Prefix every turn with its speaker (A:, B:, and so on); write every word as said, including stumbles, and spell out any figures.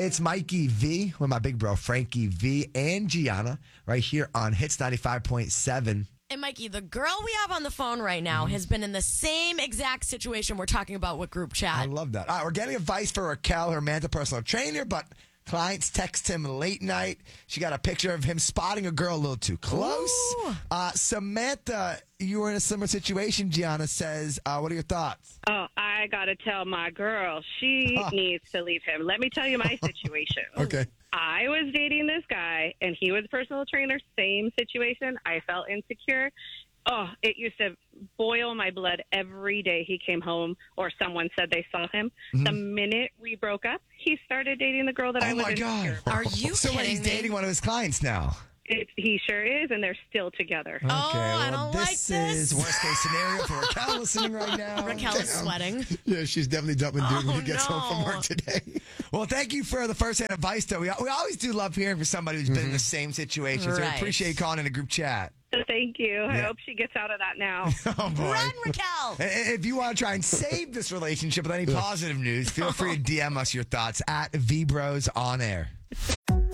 A: It's Mikey V with my big bro Frankie V and Gianna right here on Hits ninety-five point seven.
B: And Mikey, the girl we have on the phone right now has been in the same exact situation we're talking about with group chat.
A: I love that. All right, we're getting advice for Raquel, her Manta personal trainer, but clients text him late night. She got a picture of him spotting a girl a little too close. Uh, Samantha, you were in a similar situation, Gianna says. Uh, what are your thoughts?
C: Oh, I got to tell my girl, she
A: Huh.
C: needs to leave him. Let me tell you my situation.
A: Okay.
C: I was dating this guy, and he was a personal trainer. Same situation. I felt insecure. Oh, it used to boil my blood every day he came home or someone said they saw him.
A: Mm-hmm.
C: The minute we broke up, he started dating the girl that I
A: Oh,
C: was
A: my God.
C: insecure about.
B: Are you
A: So wait,
B: kidding
A: he's
B: me?
A: dating one of his clients now.
C: It, he sure is, and they're still together.
A: Okay,
B: I
A: well,
B: don't like
A: this
B: this.
A: is worst case scenario for Raquel listening right now.
B: Raquel is
A: Damn.
B: sweating.
A: Yeah, she's definitely dumping dude when
B: Oh,
A: he gets home from
B: no.
A: work today. Well, thank you for the first-hand advice, though. We, we always do love hearing from somebody who's been in the same situation, so we
B: Right.
A: appreciate you calling in a group chat.
C: So thank you. I
A: Yeah.
C: hope she gets out of that now.
A: Oh, boy.
B: Run, Raquel!
A: And- and If you want to try and save this relationship with any positive news, feel free to D M us your thoughts at V Bros On Air.